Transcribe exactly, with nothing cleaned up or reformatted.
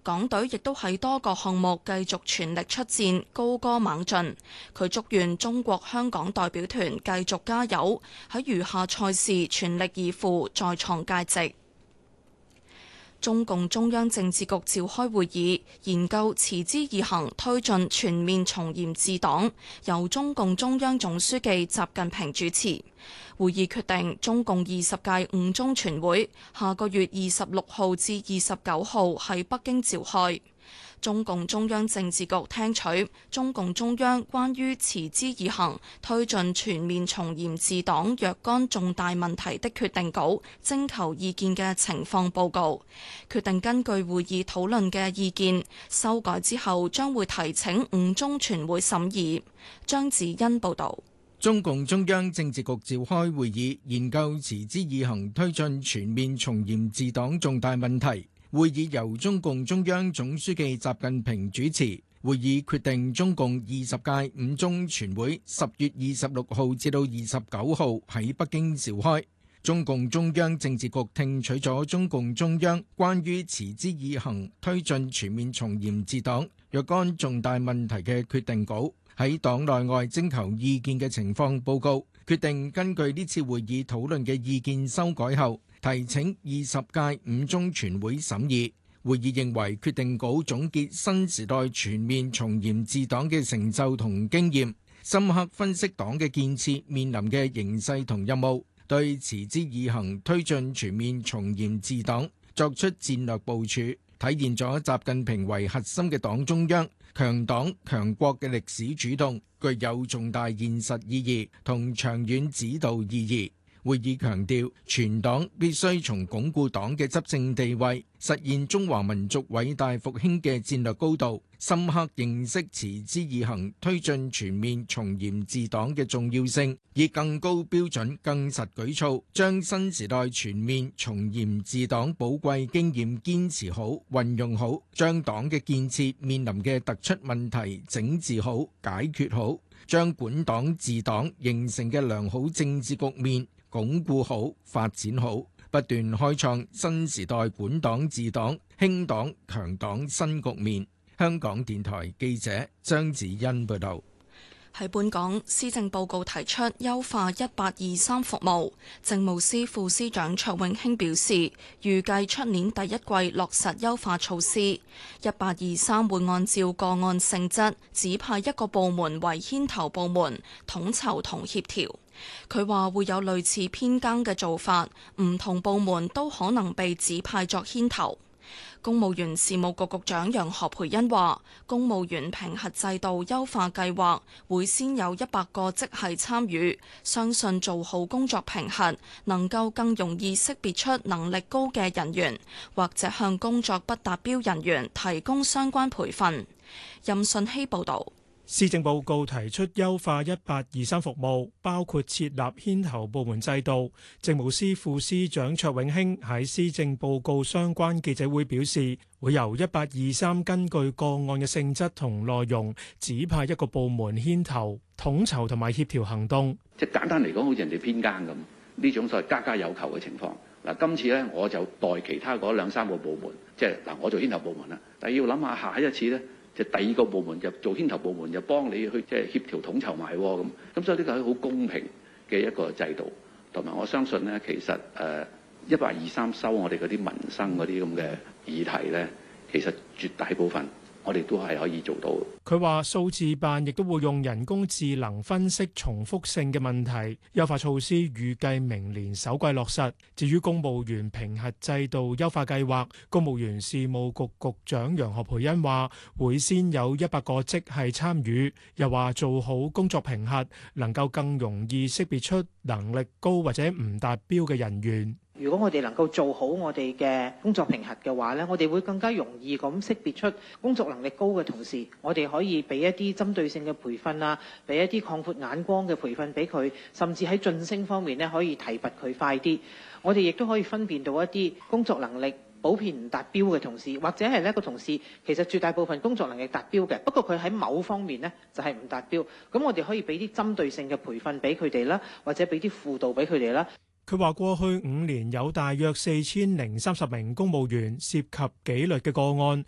港隊亦都喺多個項目繼續全力出戰，高歌猛進。佢祝願中國香港代表團繼續加油，喺餘下賽事全力以赴，再創佳績。中共中央政治局召開會議，研究持之以恆推進全面從嚴治黨，由中共中央總書記習近平主持。會議決定，中共二十屆五中全會下個月二十六號至二十九號喺北京召開。中共中央政治局聽取中共中央關於持之以恆推進全面從嚴治黨若干重大問題的決定稿，徵求意見嘅情況報告，決定根據會議討論嘅意見修改之後，將會提請五中全會審議。張子欣報導。 中共中央政治局召開會議，研究持之以恆推進全面從嚴治黨重大問題。會議由中共中央總書記習近平主持。會議決定中共二十屆五中全會十月二十六號至到二十九號喺北京召開。中共中央政治局聽取咗中共中央關於持之以恆推進全面從嚴治黨若干重大問題嘅決定稿，喺黨內外徵求意見嘅情況報告，決定根據呢次會議討論嘅意見修改後，提請二十屆五中全會審議。會議認為決定稿總結新時代全面從嚴治黨嘅成就同經驗，深刻分析黨嘅建設面臨嘅形勢同任務，對持之以恆推進全面從嚴治黨作出戰略部署，體現咗習近平為核心嘅黨中央強黨強國嘅歷史主動，具有重大現實意義同長遠指導意義。會議強調，全黨必須從鞏固黨嘅執政地位、實現中華民族偉大復興嘅戰略高度，深刻認識持之以恆推進全面從嚴治黨嘅重要性，以更高標準、更實舉措，將新時代全面從嚴治黨寶貴經驗堅持好、運用好，將黨嘅建設面臨嘅突出問題整治好、解決好，將管黨治黨形成嘅良好政治局面鞏固好、發展好，不斷開創新時代管黨治黨、興黨強黨新局面。香港電台記者張子欣報道。 喺本港，施政報告提出優化一八二三服務，政務司副司長卓永興表示，預計出年第一季落實優化措施。一八二三會按照個案性質，指派一個部門為牽頭部門，統籌同協調。佢話會有類似編更嘅做法，唔同部門都可能被指派作牽頭。公務員事務局局長楊何蓓茵話，公務員評核制度優化計劃會先有一百個職系參與，相信做好工作評核，能夠更容易識別出能力高嘅人員，或者向工作不達標人員提供相關培訓。任信希報導。 施政報告提出優化一八二三服務，包括設立牽頭部門制度。政務司副司長卓永興喺施政報告相關記者會表示，會由一八二三根據個案嘅性質同內容，指派一個部門牽頭、統籌同埋協調行動。 即係簡單嚟講，好似人哋編更咁，呢種所謂家家有求嘅情況。嗱，今次咧我就代其他嗰兩三個部門，即係嗱我做牽頭部門啦，但係要諗下下一次咧。就第二個部門就做牽頭部門，就幫你去即係協調統籌埋咁，咁所以呢個係好公平嘅一個制度，同埋我相信咧，其實誒一八二三收我哋嗰啲民生嗰啲咁嘅議題咧，其實絕大部分我哋都係可以做到。 佢話數字辦亦都會用人工智能分析重複性嘅問題，優化措施預計明年首季落實。至於公務員評核制度優化計劃，公務員事務局局長楊何蓓茵話會先有一百個職系參與，又話做好工作評核，能夠更容易識別出能力高或者唔達標嘅人員。 如果我哋能夠做好我哋嘅工作評核嘅話咧，我哋會更加容易咁識別出工作能力高嘅同事，我哋可以俾一啲針對性嘅培訓啊，俾一啲擴闊眼光嘅培訓俾佢，甚至喺晉升方面咧可以提拔佢快啲。我哋亦都可以分辨到一啲工作能力普遍唔達標嘅同事，或者係呢個同事其實絕大部分工作能力達標嘅，不過佢喺某方面呢就係唔達標。咁我哋可以俾啲針對性嘅培訓俾佢哋啦，或者俾啲輔導俾佢哋啦。 佢話過去五年有大約四千零三十名公務員涉及紀律嘅個案，